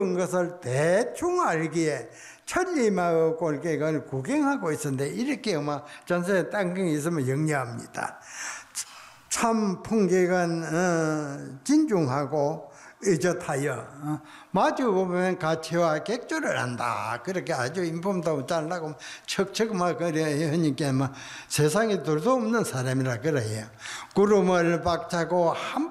것을 대충 알기에 천리마을 골격을 구경하고 있었는데 이렇게 전세에 땅경이 있으면 영리합니다. 참 풍경은 진중하고 의젓하여 마주보면 가치와 객조를 한다. 그렇게 아주 인품도 잘나고 척척 막 그래 하니까 세상에 둘도 없는 사람이라 그래요. 구름을 박차고 한